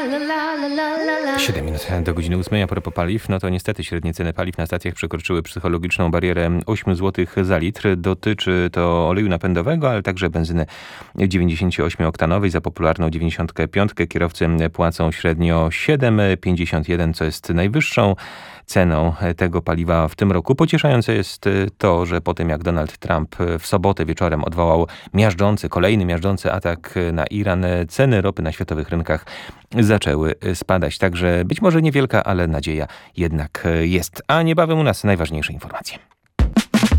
7 minut do godziny 8. A propos paliw, no to niestety średnie ceny paliw na stacjach przekroczyły psychologiczną barierę 8 zł za litr. Dotyczy to oleju napędowego, ale także benzyny 98-oktanowej. Za popularną 95 kierowcy płacą średnio 7,51, co jest najwyższą ceną tego paliwa w tym roku. Pocieszające jest to, że po tym jak Donald Trump w sobotę wieczorem odwołał kolejny miażdżący atak na Iran, ceny ropy na światowych rynkach zaczęły spadać. Także być może niewielka, ale nadzieja jednak jest. A niebawem u nas najważniejsze informacje.